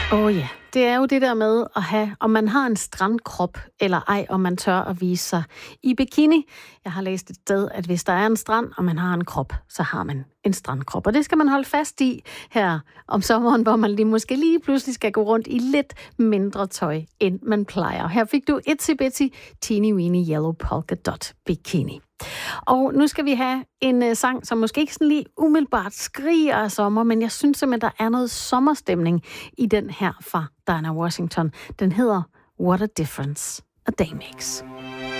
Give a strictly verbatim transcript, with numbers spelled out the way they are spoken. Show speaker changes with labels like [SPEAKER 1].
[SPEAKER 1] Åh oh ja, det er jo det der med at have, om man har en strandkrop eller ej, om man tør at vise sig i bikini. Jeg har læst et sted, at hvis der er en strand, og man har en krop, så har man en strandkrop. Og det skal man holde fast i her om sommeren, hvor man lige måske lige pludselig skal gå rundt i lidt mindre tøj, end man plejer. Her fik du Itsy Bitsy Teeny Weeny Yellow Polka Dot Bikini. Og nu skal vi have en uh, sang, som måske ikke sådan lige umiddelbart skriger af sommer, men jeg synes simpelthen, der er noget sommerstemning i den her fra Dinah Washington. Den hedder What a Difference a Day Makes.